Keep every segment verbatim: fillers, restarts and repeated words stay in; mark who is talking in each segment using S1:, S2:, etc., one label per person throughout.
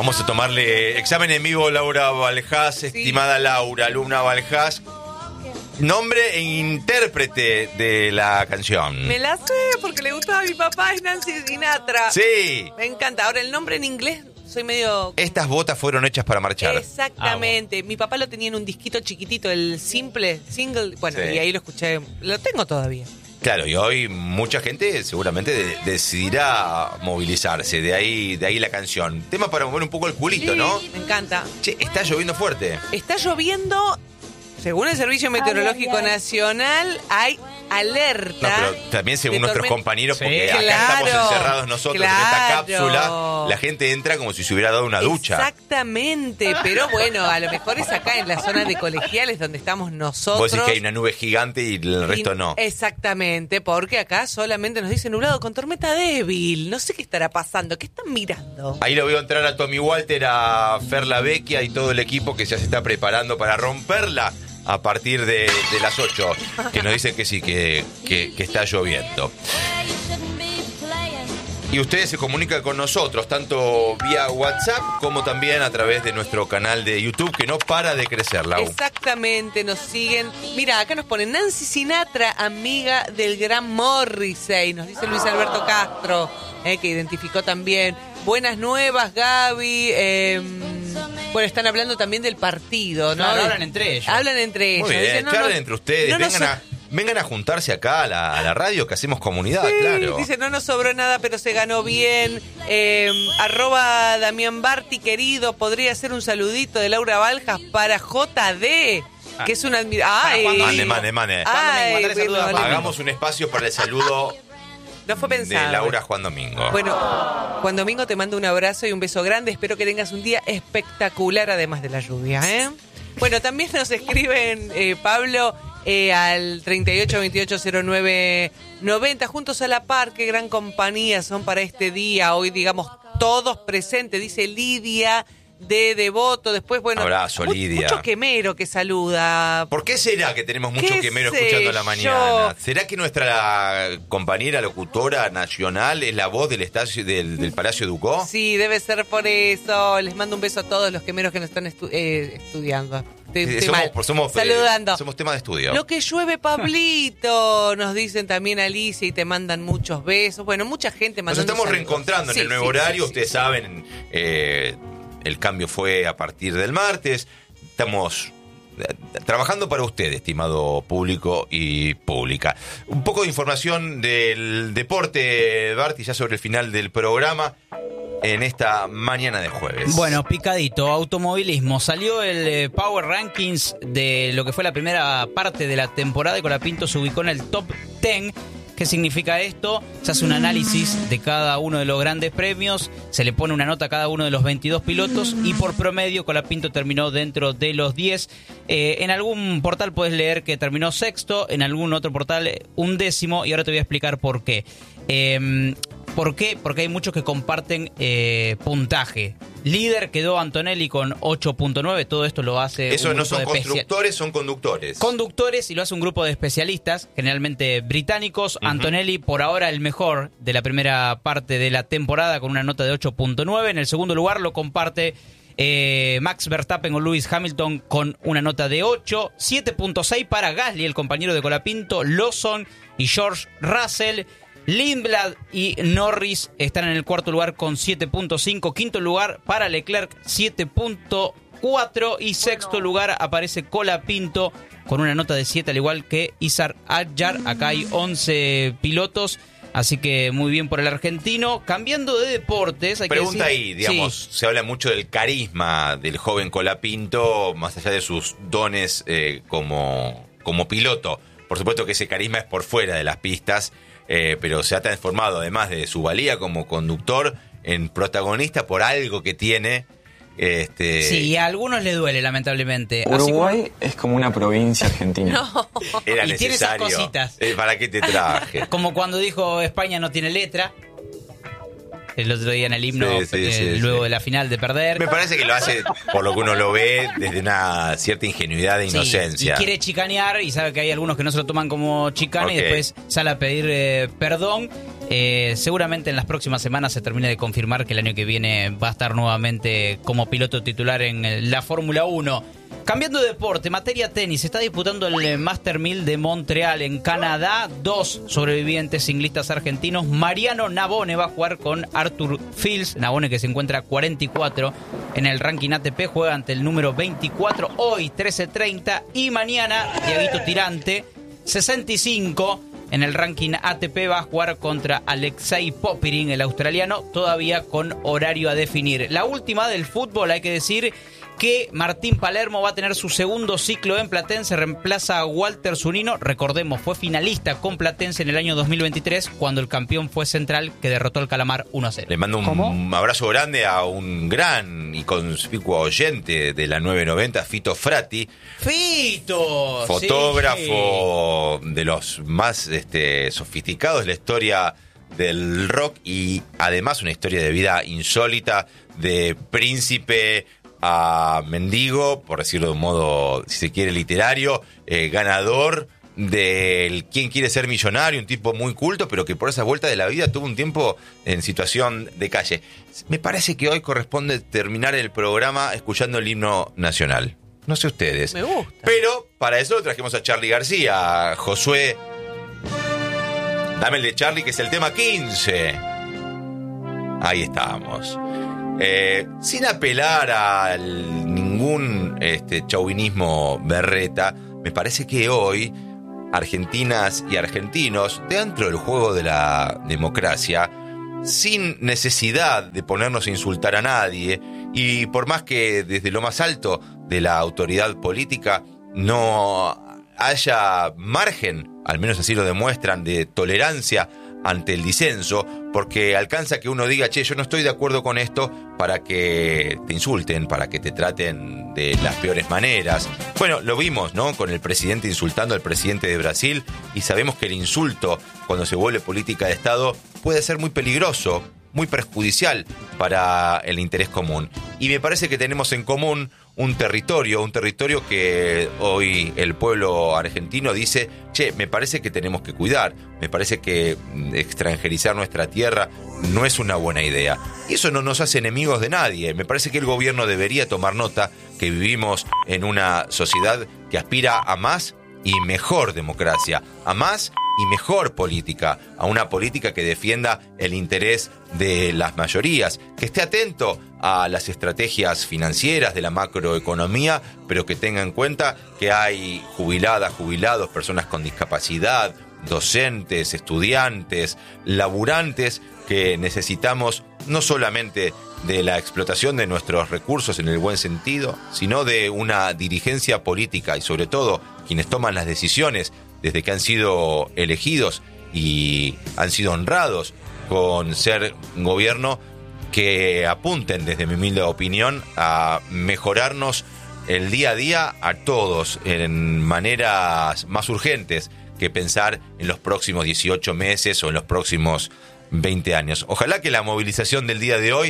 S1: Vamos a tomarle examen en vivo, Laura Valjas, sí. Estimada Laura, alumna Valjas. Nombre e intérprete de la canción.
S2: Me la sé porque le gustaba a mi papá, es Nancy Sinatra.
S1: Sí.
S2: Me encanta. Ahora, el nombre en inglés, soy medio...
S1: Estas botas fueron hechas para marchar.
S2: Exactamente. Ah, bueno. Mi papá lo tenía en un disquito chiquitito, el simple, single. Bueno, sí. Y ahí lo escuché. Lo tengo todavía.
S1: Claro, y hoy mucha gente seguramente de- decidirá movilizarse. De ahí, de ahí la canción. Tema para mover un poco el culito,
S2: Sí,
S1: ¿no?
S2: me encanta.
S1: Che, está lloviendo fuerte.
S2: Está lloviendo... Según el Servicio Meteorológico ay, ay, ay. Nacional, hay alerta.
S1: No, pero también según nuestros torment- compañeros, porque
S2: sí,
S1: acá
S2: claro,
S1: estamos encerrados nosotros
S2: claro.
S1: en esta cápsula, la gente entra como si se hubiera dado una ducha.
S2: Exactamente, pero bueno, a lo mejor es acá en la zona de colegiales donde estamos nosotros.
S1: Vos decís que hay una nube gigante y el resto no.
S2: Exactamente, porque acá solamente nos dice nublado con tormenta débil. No sé qué estará pasando, ¿qué están mirando?
S1: Ahí lo veo entrar a Tommy Walter, a Fer La Vecchia y todo el equipo que ya se está preparando para romperla a partir de, de las ocho, que nos dicen que sí, que, que, que está lloviendo. Y ustedes se comunican con nosotros, tanto vía WhatsApp como también a través de nuestro canal de YouTube, que no para de crecer, Lau.
S2: Exactamente, nos siguen. Mira, acá nos ponen Nancy Sinatra, amiga del gran Morrissey, nos dice Luis Alberto Castro, eh, que identificó también. Buenas nuevas, Gaby. Eh, bueno, están hablando también del partido, ¿no?
S3: Claro, hablan entre ellos.
S2: Hablan entre ellos.
S1: Muy bien,
S2: Dicen, no,
S1: charlen
S2: no,
S1: entre ustedes,
S2: no
S1: vengan,
S2: nos...
S1: a, vengan a juntarse acá a la, a la radio, que hacemos comunidad,
S2: Sí,
S1: claro.
S2: dice, no nos sobró nada, pero se ganó bien. Eh, arroba Damián Barti, querido, podría hacer un saludito de Laura Valjas para J D, ah. que es una admiración.
S1: Mane, mane, mane.
S2: Ay,
S3: bueno,
S1: hagamos un espacio para el saludo
S2: no fue pensado.
S1: de Laura Juan Domingo.
S2: Bueno, Juan Domingo, te mando un abrazo y un beso grande. Espero que tengas un día espectacular, además de la lluvia, ¿eh? Bueno, también nos escriben, eh, Pablo, eh, al treinta y ocho veintiocho cero nueve noventa, juntos a la par, qué gran compañía son para este día. Hoy, digamos, todos presentes, dice Lidia de Devoto. Después, bueno,
S1: abrazo,
S2: mu-
S1: Lidia.
S2: mucho quemero que saluda.
S1: ¿Por qué será que tenemos mucho
S2: ¿Qué
S1: quemero
S2: sé
S1: escuchando a la
S2: yo?
S1: mañana? ¿Será que nuestra compañera locutora nacional es la voz del estacio del, del Palacio Ducó?
S2: Sí, debe ser por eso. Les mando un beso a todos los quemeros que nos están estu- eh, estudiando. Estoy,
S1: Sí,
S2: estoy
S1: somos,
S2: mal.
S1: somos,
S2: Saludando.
S1: eh, somos tema de estudio.
S2: Lo que llueve, Pablito, nos dicen también Alicia y te mandan muchos besos. Bueno, mucha gente
S1: Nos
S2: mandando
S1: estamos
S2: saludos.
S1: reencontrando
S2: Sí,
S1: en el nuevo
S2: sí,
S1: horario.
S2: sí,
S1: Ustedes
S2: sí,
S1: saben, eh, el cambio fue a partir del martes. Estamos eh, trabajando para usted, estimado público y pública. Un poco de información del deporte, Barty, ya sobre el final del programa, en esta mañana de jueves.
S3: Bueno, picadito, automovilismo. Salió el eh, Power Rankings de lo que fue la primera parte de la temporada y Colapinto se ubicó en el top diez. ¿Qué significa esto? Se hace un análisis de cada uno de los grandes premios, se le pone una nota a cada uno de los veintidós pilotos y por promedio Colapinto terminó dentro de los diez. Eh, en algún portal puedes leer que terminó sexto, en algún otro portal eh, un décimo, y ahora te voy a explicar por qué. Eh, ¿Por qué? Porque hay muchos que comparten eh, puntaje. Líder quedó Antonelli con ocho punto nueve, todo esto lo hace
S1: Eso
S3: un
S1: no
S3: grupo
S1: son
S3: de especia-
S1: constructores, son conductores.
S3: conductores, y lo hace un grupo de especialistas, generalmente británicos. Uh-huh. Antonelli, por ahora, el mejor de la primera parte de la temporada, con una nota de ocho punto nueve. En el segundo lugar lo comparte eh, Max Verstappen o Lewis Hamilton con una nota de ocho. siete punto seis para Gasly, el compañero de Colapinto. Lawson y George Russell. Lindblad y Norris están en el cuarto lugar con siete punto cinco. Quinto lugar para Leclerc, siete punto cuatro. Y sexto lugar aparece Colapinto con una nota de siete, al igual que Izar Adjar. Acá hay once pilotos, así que muy bien por el argentino. Cambiando de deportes, hay
S1: Pregunta
S3: que decir...
S1: ahí, digamos,
S3: Sí.
S1: se habla mucho del carisma del joven Colapinto, más allá de sus dones eh, como, como piloto. Por supuesto que ese carisma es por fuera de las pistas, eh, pero se ha transformado, además de su valía como conductor, en protagonista por algo que tiene. Este...
S3: Sí, y a algunos le duele, lamentablemente.
S4: Uruguay
S3: Así como...
S4: es como una provincia argentina.
S2: No.
S1: Era
S3: Y tiene esas
S1: necesario.
S3: cositas.
S1: Eh, ¿Para qué te traje?
S3: Como cuando dijo España no tiene letra. El otro día en el himno,
S1: Sí, sí,
S3: eh,
S1: sí,
S3: luego
S1: sí.
S3: de la final de perder.
S1: Me parece que lo hace, por lo que uno lo ve, desde una cierta ingenuidad e
S3: Sí,
S1: inocencia.
S3: y quiere chicanear y sabe que hay algunos que no se lo toman como chicana
S1: Ok.
S3: y después sale a pedir eh, perdón. Eh, seguramente en las próximas semanas se termine de confirmar que el año que viene va a estar nuevamente como piloto titular en la Fórmula uno. Cambiando de deporte, materia tenis, se está disputando el Master mil de Montreal en Canadá. Dos sobrevivientes ciclistas argentinos. Mariano Navone va a jugar con Arthur Fils. Navone, que se encuentra cuarenta y cuatro en el ranking A T P, juega ante el número veinticuatro, hoy trece treinta. Y mañana, Diaguito Tirante, sesenta y cinco en el ranking A T P, va a jugar contra Alexei Popirin, el australiano, todavía con horario a definir. La última del fútbol, hay que decir que Martín Palermo va a tener su segundo ciclo en Platense, reemplaza a Walter Zunino. Recordemos, fue finalista con Platense en el año dos mil veintitrés, cuando el campeón fue Central, que derrotó al Calamar uno a cero.
S1: Le mando un ¿Cómo? abrazo grande a un gran y conspicuo oyente de la nueve noventa, Fito Frati.
S3: ¡Fito!
S1: Fotógrafo sí. de los más este, sofisticados de la historia del rock, y además una historia de vida insólita, de príncipe a mendigo, por decirlo de un modo, si se quiere, literario, eh, ganador del ¿Quién quiere ser millonario? Un tipo muy culto, pero que por esa vuelta de la vida tuvo un tiempo en situación de calle. Me parece que hoy corresponde terminar el programa escuchando el himno nacional. No sé ustedes.
S2: Me gusta.
S1: Pero para eso trajimos a Charly García, a Josué. Dame el de Charly, que es el tema quince. Ahí estamos. Eh, sin apelar a ningún este, chauvinismo berreta, me parece que hoy argentinas y argentinos, dentro del juego de la democracia, sin necesidad de ponernos a insultar a nadie, y por más que desde lo más alto de la autoridad política no haya margen, al menos así lo demuestran, de tolerancia ante el disenso, porque alcanza que uno diga, che, yo no estoy de acuerdo con esto, para que te insulten, para que te traten de las peores maneras. Bueno, lo vimos, ¿no? Con el presidente insultando al presidente de Brasil, y sabemos que el insulto, cuando se vuelve política de Estado, puede ser muy peligroso, muy perjudicial para el interés común. Y me parece que tenemos en común un territorio, un territorio que hoy el pueblo argentino dice, che, me parece que tenemos que cuidar, me parece que extranjerizar nuestra tierra no es una buena idea. Y eso no nos hace enemigos de nadie. Me parece que el gobierno debería tomar nota que vivimos en una sociedad que aspira a más y mejor democracia, a más y mejor política, a una política que defienda el interés de las mayorías, que esté atento a las estrategias financieras de la macroeconomía, pero que tenga en cuenta que hay jubiladas, jubilados, personas con discapacidad, docentes, estudiantes, laburantes, que necesitamos no solamente de la explotación de nuestros recursos en el buen sentido, sino de una dirigencia política, y sobre todo quienes toman las decisiones desde que han sido elegidos y han sido honrados con ser un gobierno, que apunten, desde mi humilde opinión, a mejorarnos el día a día a todos en maneras más urgentes que pensar en los próximos dieciocho meses o en los próximos veinte años. Ojalá que la movilización del día de hoy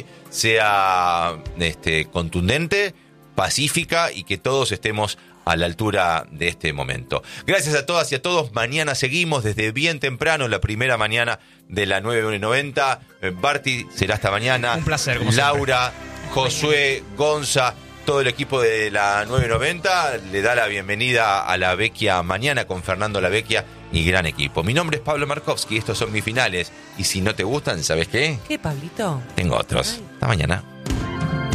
S1: sea este, contundente, pacífica, y que todos estemos a la altura de este momento. Gracias a todas y a todos. Mañana seguimos desde bien temprano, la primera mañana de la nueve noventa. Barty, será hasta mañana.
S3: Un placer, como
S1: Laura, siempre. Josué, Gonza, todo el equipo de la nueve noventa le da la bienvenida a La Vecchia mañana con Fernando La Vecchia y gran equipo. Mi nombre es Pablo Markovsky, estos son mis finales. Y si no te gustan, ¿sabes qué?
S2: ¿Qué, Pablito?
S1: Tengo otros. Ay. Hasta mañana.